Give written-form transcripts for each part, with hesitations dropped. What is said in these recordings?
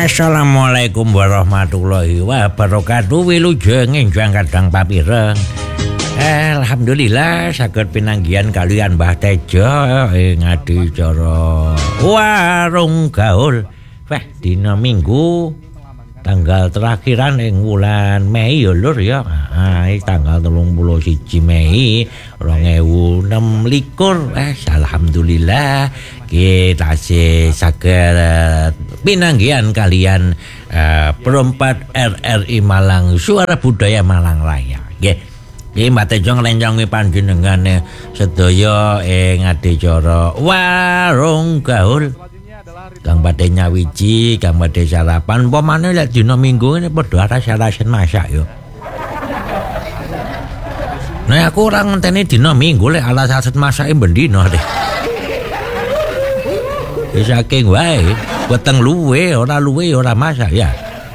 Assalamualaikum warahmatullahi wabarakatuh. Wilujeng ingkang kadang papireng. Alhamdulillah saged pinanggihan kalian Mbah Tejo ing adicara warung gaul. Dina Minggu tanggal terakhiran ing wulan Mei ya Lur ya. Tanggal 31 Mei 2026. Alhamdulillah kita saged pinanggihan kalian perempat RRI Malang, Suara Budaya Malang Raya. Nggih. Iki Mbah Tejo nglencongi panjenengane sedaya ing adicara warung gaul. Kang badhe nyawiji, kang badhe sarapan, umpamane lek dina Minggu ini padha aras-arasen masak yo. Nah aku ora ngenteni dina Minggu lek alas-arasen masake bendina deh. Wis saking wae, weteng luwe ora masak ya.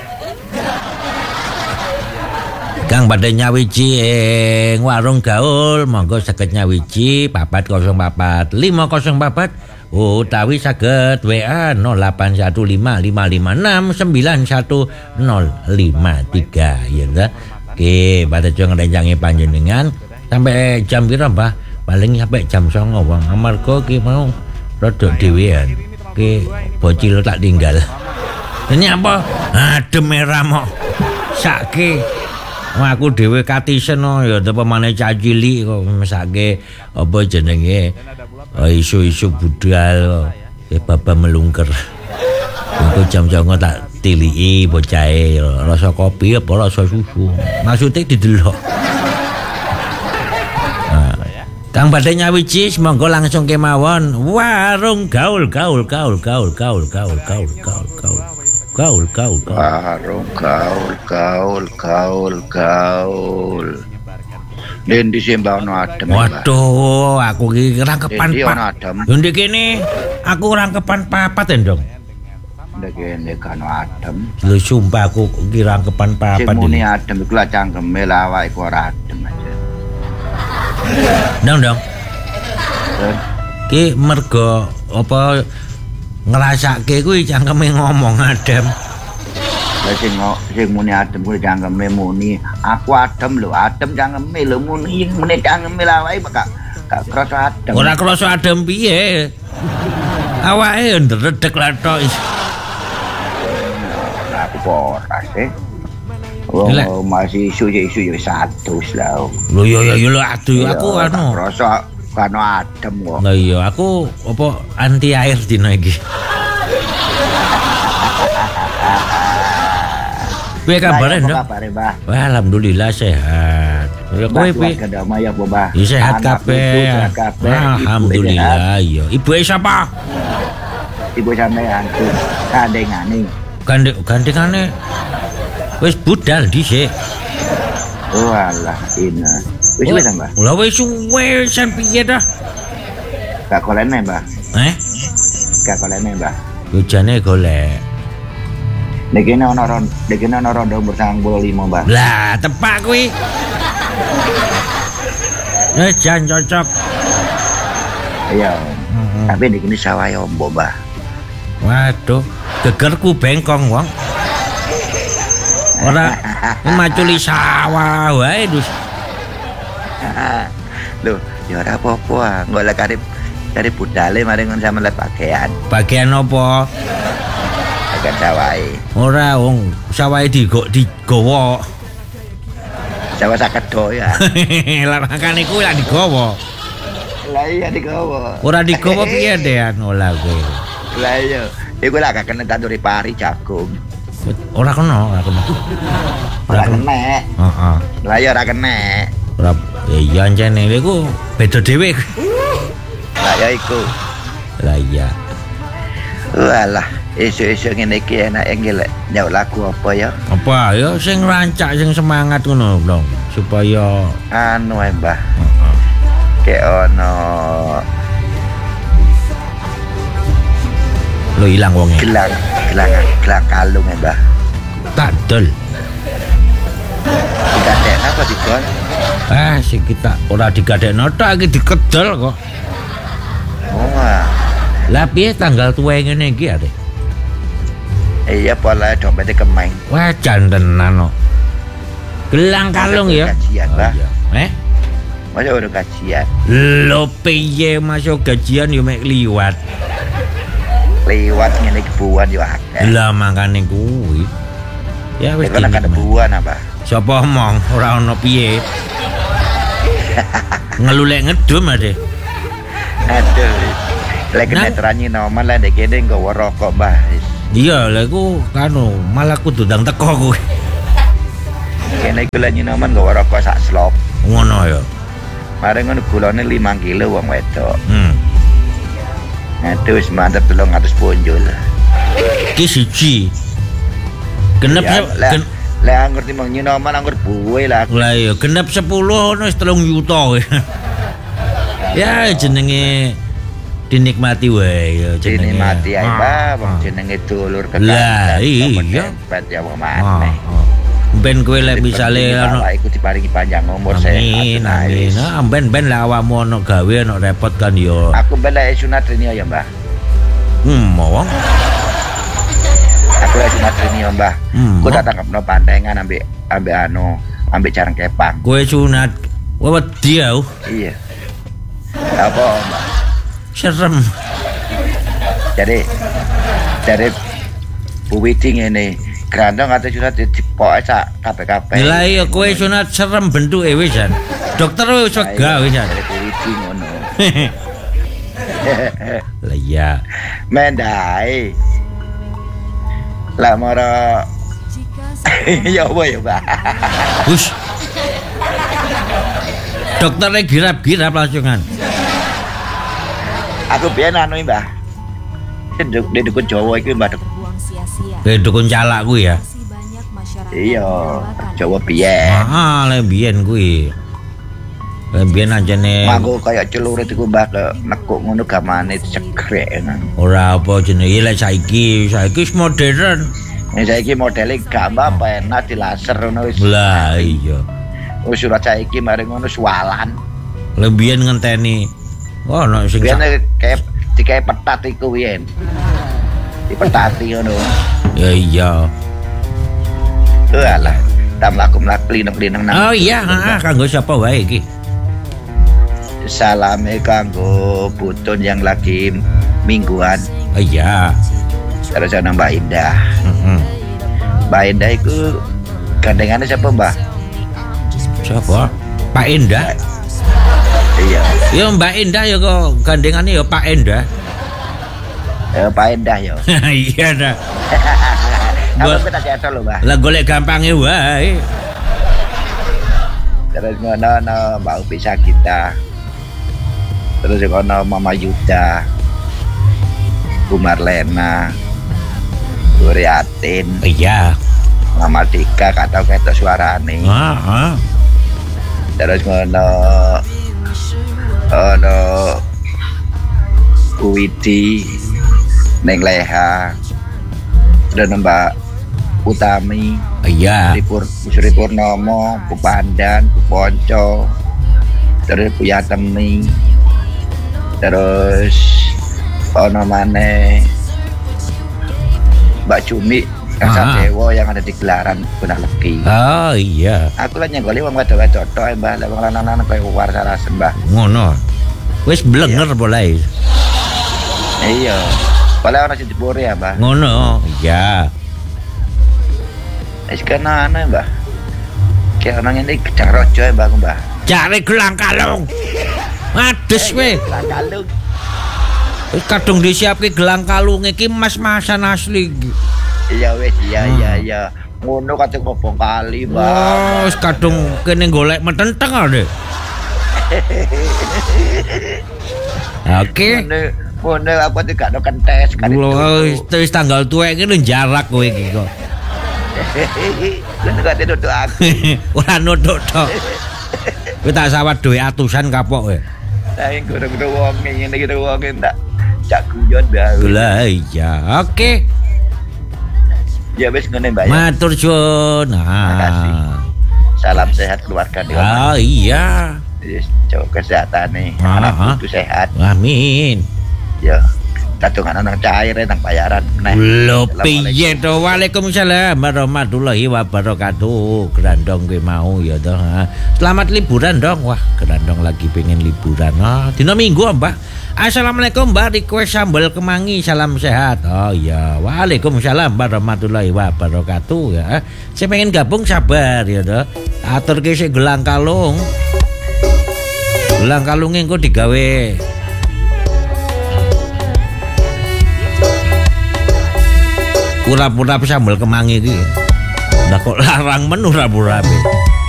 Kang badhe nyawiji ing warung gaul, monggo saged nyawiji 404 504 utawi saged WA 081555691053 ya ta. Oke, badhe ngrencangi panjenengan sampai jam pira, Mbah? Paling sampai jam 09.00 wong. Amarga ki mau rada dhewean. Ki bocil tak tinggal. Ini apa? Adem merah mok. Sake aku dhewe katisen ya pemane cacili kok mesake apa jenenge isu-isu budal baba melungker. Engko jam-jam tak tiliki bocahe rasa kopi apa rasa susu. Maksude didelok. Kang badhe nyawiji monggo langsung kemawon warung gaul. Warung gaul. Dendi sembahno adem. Waduh, aku iki rangkepan Pak. Ndek kene aku rangkepan papat Endong. Ndek kene kan adem. Lho sumpah aku iki rangkepan papat. Sing muni adem iku lah cangkeme lah awake iku ora adem aja. Dong. Ki mergo apa ngrasake kuwi cangkeme ngomong adem. Lah sing muni adem kuwi cangkeme muni aku adem lho, adem cangkeme lho muni cangkeme lah awake gak krasa adem. Ora krasa adem piye? Awake ndredeg lah tok. Aku ora sih. Oh, masih isu ya 100 lah. Lho ya lho aduh aku anu krasa kan adem kok. Lah iya aku apa anti air dina iki. Piye kabare, Nduk? Wah, alhamdulillah sehat. Ya kowe piye? Kedamai ya, Mbah. Ya sehat kabeh. Alhamdulillah ya. Ibu sapa? Ibu sampean gandengane. Gandengane wis budal dhisik. Oh alah, ina. Wis Mbah. Lah wis suwe san piye dah? Gak golekne, Mbah. Gak golekne, Mbah. Ujane golek. Nek kene ana rondo umur 95, Mbah. Lah, tepak kuwi. Jan cocok. Iya. Tapi nek kene sawah ombo, Mbah. Waduh, gegerku bengkong, wong. Ora maculi sawah wae, Dus. Lho, ya ora apa-apa, golek kari budale mari ngon sampe pakaian. Pakaian apa? Agak sawahe. Ora wong sawahe digowo. Sawah sakedo ya. Lah makane kuwi lak digowo. Lah iya digowo. Ora digowo piye dean olah kowe. Lah iya, iku lak gak kena tanduri pari jagung. Ora kena. Ora kena. Heeh. Lah iya ora kena. Ora iya jane iku beda dhewe. Lah ya iku. Lah iya. Walah, esuk-esuk ngene iki enake ngelek nyaut lagu apa ya? Apa ya sing rancak sing semangat ngono, Dong, supaya anu ae, Mbah. Heeh. Kayak ono lo ilang wonge. Gelang kalung ae, Mbah. Tak dol. Digadekno apa dikon? Sing kita ora digadekno tok iki dikedel kok. Oh. Lah piye tanggal tuwe ngene iki arek? Iya pola dompetnya kemeng. Wah jantenan no. Gelang kalung ya. Gajian, Mbah. Masa udah gajian. Lo piye masuk gajian yo mek liwat. Liwat ngene kebuan yo akeh. Lah makane kuwi. Ya wis kan kebuan apa? Sapa omong ora ono piye. Ngelulek ngedum ade. Aduh. Lek netrani noman lah dek kene nggawa rokok, Mbah. Iya, lha iku kanu malah kudu ndang teko kuwi. Kene iku lek noman nggawa rokok sak slop. Ngono ya. Mare ngono gulane 5 kilo wong wedok. Nah, terus mantep 300 ponjol. Ki siji. Genep lek anggur timbang nyinoman anggur buwe lah. Lah iya, genep 10 ono wis 3 yuta. Ya jenenge dinikmati wae ya jenenge. Dinikmati ae, Mbah, jenenge dulur kekasih. Lah iya. Bet ya wong maneh. Ben kowe lek misale ono iku diparingi panjang umur sehat. Amin. Nah, ben lek awakmu ono gawe ono repot kan yo. Aku ben lek sunat rini ya, Mbah. Mawang. Aku lek sunat rini ya, Mbah. Ku tak tangkapno pantengan ambek ambek jarang kepang. Kowe sunat wedi ya. Iya. Apa, Mbah? Serem. Jadi Bu Widi ngene, grandong ate sunat dipoke sak kabeh-kabeh. Lah iya kowe sunat serem bentuke wis jan. Dokter wis wegah wis jan. Bu Widi ngono. Lah iya. Mendae. Lah mara ya apa ya, Mbak? Hus. Dokternya girap-girap langsungan. Aku biyen anu, Mbah. Di dukun Jawa iki, Mbah. Dukun calak kuwi ya. Iya, Jawa biyen. Lek biyen kuwi. Lek biyen anjene mangko kaya celurit iku, Mbah, nekuk ngono gamane cegrek. Ora apa jenenge lek saiki wis modern. Saiki modele gambar penak dilaser ngono wis. Lah iya. Wis surat saiki mari ngono sualan. Lek biyen ngenteni ono sing kayak dikae petat iku yen. Dipetati ngono. Ya iya. Alah, tak mlaku-mlaku lineng-lineng nang. Oh iya, kanggo sapa wae iki? Salame kanggo Butun yang lagi mingguan. Oh iya. Terus ana Mbak Indah. Mbak Indah iku gandengane siapa, Mbah? Siapa? Pak Indah. Iya. Ya Mbak Indah ya kok gandengane ya Pak Indah. Pak Indah ya. Iya dah. Aku kita jatuh lho, Mbah. Lah golek gampange wae. Terus ngono Mbak Upi Sagita. Terus ngono Mama Yuda. Bu Marlena. Bu Riatin. Iya. Mama Dika kata ketok suarane. Terus ngono Bu Widi, Neng Leha, dan Mbak Utami. Iya. Sri Purnomo, Bu Pandan, Bu Ponco, terus Bu Yatemi, terus ono maneh Mbak Cumi Kasadewo yang ada di gelaran Gunung Legi. Oh iya. Aku lah nyenggoli wong wedok-wedok tok, Mbah, lek wong lanang-lanang koyo warsarasen, Mbah. Ngono. Wis blenger boleh. Iya. Boleh ana sing dipuri ya, Mbah. Ngono. Iya. Wis kena ana, Mbah. Kayak ana ngene gedang raja, Mbah. Cari gelang kalung. Ades kowe. Gelang kalung. Wis kadung disiapke gelang kalung iki mas-masan asli iki. Iya wis, iya. Ngono kate kobong kali, Mbah. Wis kadung kene golek metenteng ade. Oke. Ngono aku gak ono kentes kan. Wis tanggal tuwek iki jarak kowe iki kok. Ngono kate nutuk aku. Ora nutuk tok. Kowe tak sawat duwe atusan kapok kowe. Saking guru-guru wong ngene iki wong tak cak guyon bae. Lah iya. Oke. Ya wis ngene, Mbak. Matur suwun. Makasih. Salam sehat keluarga di rumah. Ah iya. Yes, jaga kesehatan nih. Anak itu sehat. Amin. Ya. tatungan nang cair nang bayaran meneh. Lho piye to? Waalaikumsalam warahmatullahi wabarakatuh. Grandong kowe mau ya toh. Selamat liburan dong. Wah, Grandong lagi pengen liburan. Dina Minggu, Mbak. Assalamualaikum, Mbak. Request sambal kemangi, salam sehat. Oh iya, waalaikumsalam warahmatullahi wabarakatuh ya. Saya pengen gabung sabar ya toh. Atur ke sik gelang kalung. Gelang kalungnya engko digawe pura-pura sambal kemangi iki. Lah kok larang menu rabu-rabu.